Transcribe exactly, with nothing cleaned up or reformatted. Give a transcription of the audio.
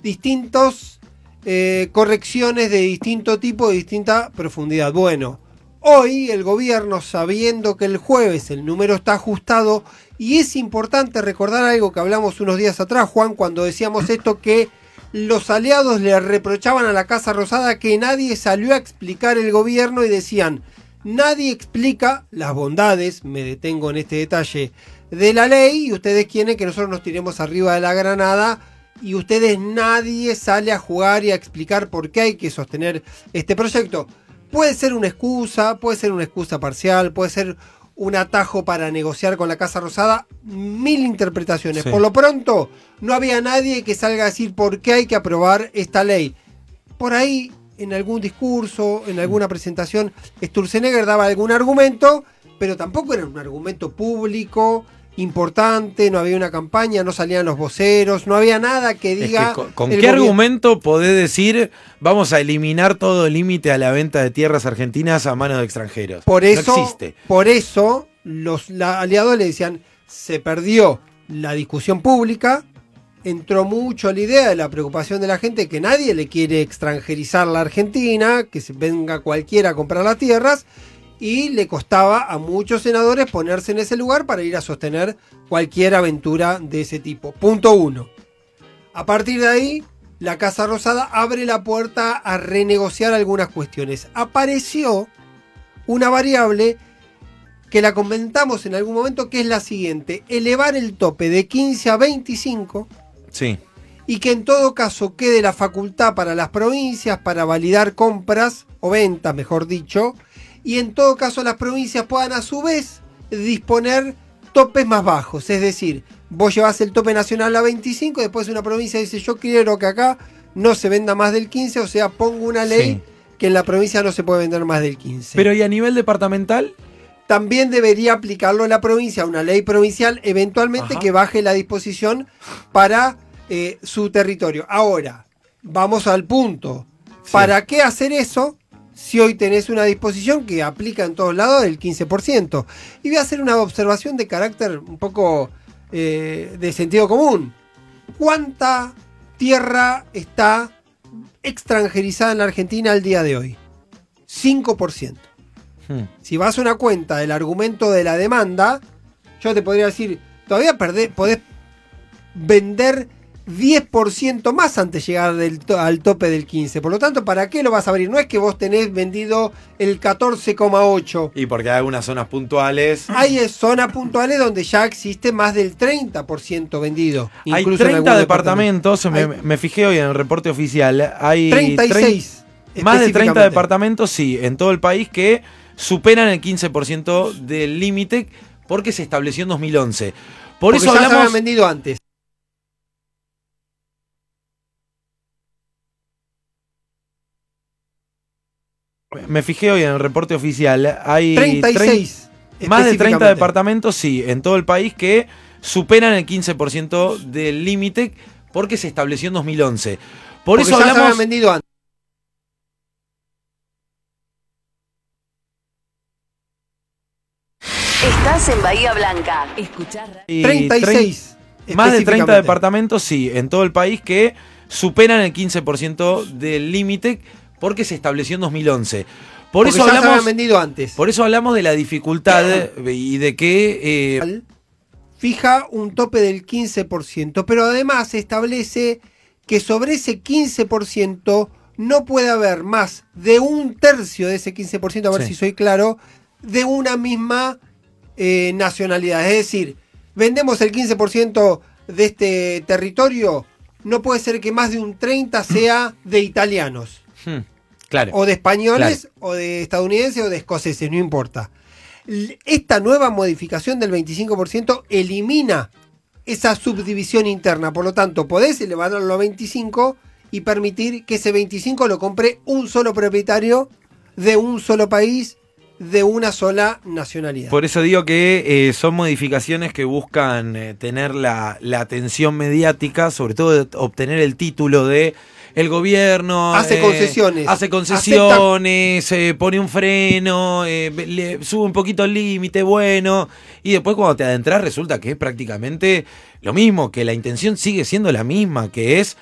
distintos eh, correcciones de distinto tipo, de distinta profundidad. Bueno, hoy el gobierno, sabiendo que el jueves el número está ajustado, y es importante recordar algo que hablamos unos días atrás, Juan, cuando decíamos esto, que los aliados le reprochaban a la Casa Rosada que nadie salió a explicar el gobierno y decían, nadie explica las bondades, me detengo en este detalle, de la ley, y ustedes quieren que nosotros nos tiremos arriba de la granada, y ustedes nadie sale a jugar y a explicar por qué hay que sostener este proyecto. Puede ser una excusa, puede ser una excusa parcial, puede ser un atajo para negociar con la Casa Rosada, mil interpretaciones. Sí. Por lo pronto, no había nadie que salga a decir por qué hay que aprobar esta ley. Por ahí, en algún discurso, en alguna presentación, Sturzenegger daba algún argumento, pero tampoco era un argumento público, importante, no había una campaña, no salían los voceros, no había nada que diga... Es que ¿Con, con qué gobierno... argumento podés decir vamos a eliminar todo límite a la venta de tierras argentinas a manos de extranjeros? Por eso, no existe. Por eso los la, aliados le decían, se perdió la discusión pública, entró mucho la idea de la preocupación de la gente que nadie le quiere extranjerizar la Argentina, que se venga cualquiera a comprar las tierras, y le costaba a muchos senadores ponerse en ese lugar para ir a sostener cualquier aventura de ese tipo. Punto uno. A partir de ahí, la Casa Rosada abre la puerta a renegociar algunas cuestiones. Apareció una variable que la comentamos en algún momento, que es la siguiente: elevar el tope de quince a veinticinco. Sí. Y que en todo caso quede la facultad para las provincias para validar compras, o ventas, mejor dicho, y en todo caso las provincias puedan a su vez disponer topes más bajos. Es decir, vos llevás el tope nacional a veinticinco, y después una provincia dice, yo quiero que acá no se venda más del quince, o sea, pongo una ley sí. que en la provincia no se puede vender más del quince. Pero ¿y a nivel departamental? También debería aplicarlo en la provincia, una ley provincial, eventualmente, Ajá. que baje la disposición para eh, su territorio. Ahora, vamos al punto. Sí. ¿Para qué hacer eso si hoy tenés una disposición que aplica en todos lados del quince por ciento? Y voy a hacer una observación de carácter un poco eh, de sentido común. ¿Cuánta tierra está extranjerizada en la Argentina al día de hoy? cinco por ciento. Hmm. Si vas a una cuenta del argumento de la demanda, yo te podría decir, todavía perdés, podés vender diez por ciento más antes de llegar del to- al tope del quince. Por lo tanto, ¿para qué lo vas a abrir? No es que vos tenés vendido el catorce coma ocho. Y porque hay algunas zonas puntuales. Hay zonas puntuales donde ya existe más del treinta por ciento vendido. Hay treinta departamentos, me, me fijé hoy en el reporte oficial. Hay treinta y seis. Más de treinta departamentos, sí, en todo el país que superan el quince por ciento del límite porque se estableció en dos mil once. Por porque eso ya hablamos... se habían vendido antes. Me fijé hoy en el reporte oficial, hay treinta y seis más de treinta departamentos, sí, en todo el país que superan el quince por ciento del límite porque se estableció en dos mil once. Por porque eso ya hablamos... se habían vendido antes. Estás en Bahía Blanca. Escuchar. treinta y seis. Más de treinta departamentos, sí, en todo el país que superan el quince por ciento del límite porque se estableció en dos mil once. Por porque eso ya hablamos, se habían vendido antes. Por eso hablamos de la dificultad y de que... Eh, fija un tope del quince por ciento, pero además establece que sobre ese quince por ciento no puede haber más de un tercio de ese quince por ciento, a ver sí. si soy claro, de una misma eh, nacionalidad. Es decir, vendemos el quince por ciento de este territorio, no puede ser que más de un treinta por ciento sea de italianos. Hmm, claro. O de españoles, claro. o de estadounidenses, o de escoceses, no importa. Esta nueva modificación del veinticinco por ciento elimina esa subdivisión interna. Por lo tanto, podés elevarlo a veinticinco y permitir que ese veinticinco lo compre un solo propietario de un solo país, de una sola nacionalidad. Por eso digo que eh, son modificaciones que buscan eh, tener la, la atención mediática, sobre todo de obtener el título de el gobierno hace eh, concesiones, hace concesiones, eh, pone un freno, eh, le sube un poquito el límite, bueno, y después cuando te adentras resulta que es prácticamente lo mismo, que la intención sigue siendo la misma, que es